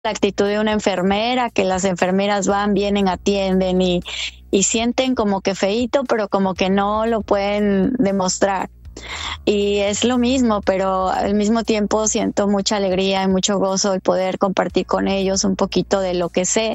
la actitud de una enfermera, que las enfermeras van, vienen, atienden y sienten como que feíto, pero como que no lo pueden demostrar. Y es lo mismo, pero al mismo tiempo siento mucha alegría y mucho gozo el poder compartir con ellos un poquito de lo que sé.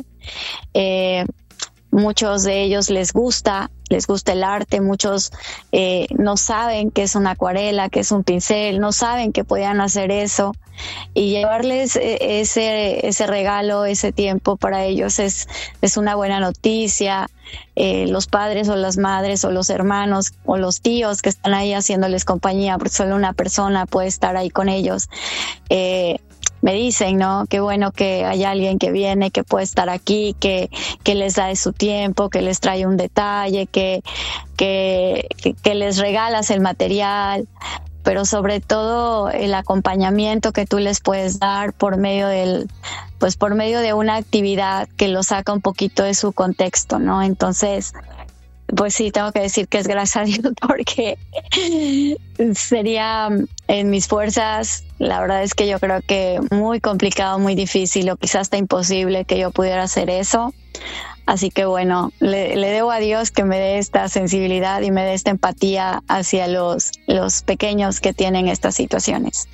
Muchos de ellos les gusta el arte, muchos no saben qué es una acuarela, qué es un pincel, no saben que podían hacer eso, y llevarles ese regalo, ese tiempo para ellos es una buena noticia. Los padres o las madres o los hermanos o los tíos que están ahí haciéndoles compañía, porque solo una persona puede estar ahí con ellos, me dicen, ¿no? Qué bueno que hay alguien que viene, que puede estar aquí, que les da de su tiempo, que les trae un detalle, que les regalas el material, pero sobre todo el acompañamiento que tú les puedes dar por medio de una actividad que los saca un poquito de su contexto, ¿no? Entonces, pues sí, tengo que decir que es gracias a Dios, porque sería en mis fuerzas. La verdad es que yo creo que muy complicado, muy difícil o quizás hasta imposible que yo pudiera hacer eso. Así que bueno, le debo a Dios que me dé esta sensibilidad y me dé esta empatía hacia los pequeños que tienen estas situaciones.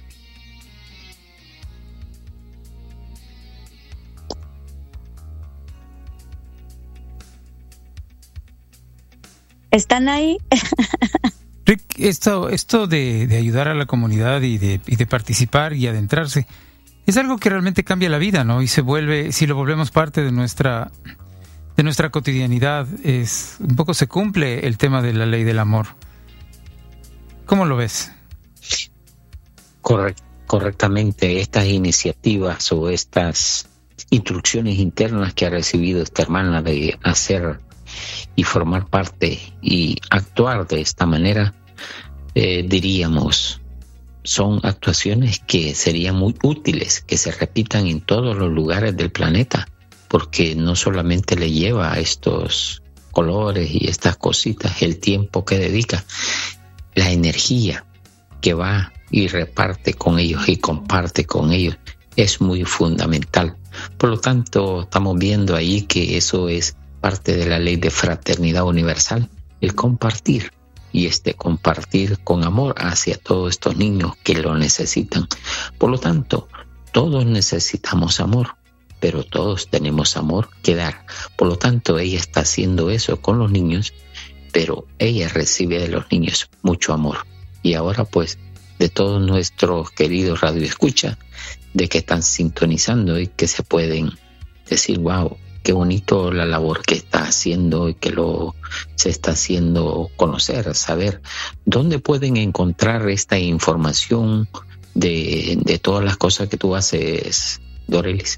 ¿Están ahí? Rick, esto de ayudar a la comunidad y de participar y adentrarse es algo que realmente cambia la vida, ¿no? Y se vuelve, si lo volvemos parte de nuestra cotidianidad, un poco se cumple el tema de la ley del amor. ¿Cómo lo ves? Correctamente, estas iniciativas o estas instrucciones internas que ha recibido esta hermana de hacer y formar parte y actuar de esta manera, diríamos, son actuaciones que serían muy útiles que se repitan en todos los lugares del planeta, porque no solamente le lleva a estos colores y estas cositas el tiempo que dedica, la energía que va y reparte con ellos y comparte con ellos es muy fundamental. Por lo tanto, estamos viendo ahí que eso es parte de la ley de fraternidad universal, el compartir, y compartir con amor hacia todos estos niños que lo necesitan. Por lo tanto, todos necesitamos amor, pero todos tenemos amor que dar. Por lo tanto, ella está haciendo eso con los niños, pero ella recibe de los niños mucho amor. Y ahora, pues, de todos nuestros queridos radioescuchas, de que están sintonizando y que se pueden decir, wow, qué bonito la labor que está haciendo y que se está haciendo conocer, saber. ¿Dónde pueden encontrar esta información de todas las cosas que tú haces, Dorelis?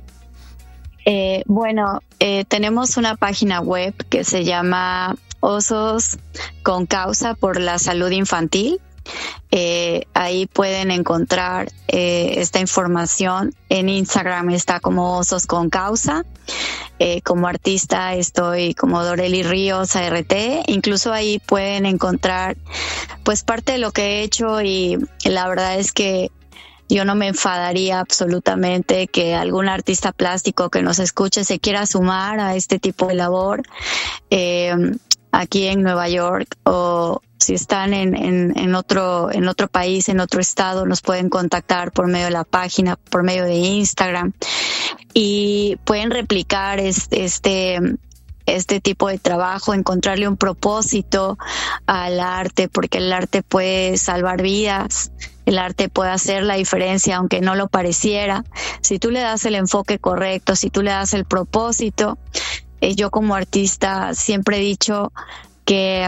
Tenemos una página web que se llama Osos con Causa por la Salud Infantil. Ahí pueden encontrar esta información. En Instagram está como Osos con Causa. Como artista estoy como Doreli Ríos ART. Incluso ahí pueden encontrar pues parte de lo que he hecho, y la verdad es que yo no me enfadaría absolutamente que algún artista plástico que nos escuche se quiera sumar a este tipo de labor aquí en Nueva York, o si están en otro país, en otro estado, nos pueden contactar por medio de la página, por medio de Instagram, y pueden replicar este tipo de trabajo, encontrarle un propósito al arte, porque el arte puede salvar vidas. El arte puede hacer la diferencia, aunque no lo pareciera. Si tú le das el enfoque correcto, si tú le das el propósito. Yo como artista siempre he dicho que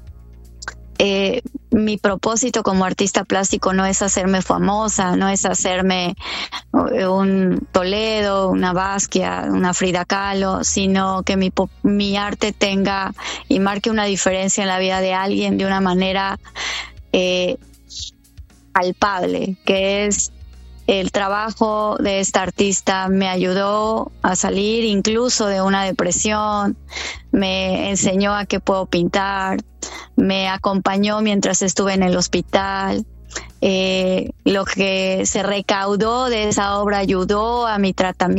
mi propósito como artista plástico no es hacerme famosa, no es hacerme un Toledo, una Basquiat, una Frida Kahlo, sino que mi arte tenga y marque una diferencia en la vida de alguien de una manera palpable, que es el trabajo de esta artista. Me ayudó a salir incluso de una depresión, me enseñó a qué puedo pintar, me acompañó mientras estuve en el hospital, lo que se recaudó de esa obra ayudó a mi tratamiento